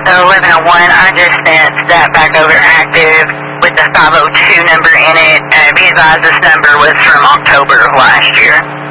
So 1101, I just sent that back over active with the 502 number in it. Be advised this number was from October of last year.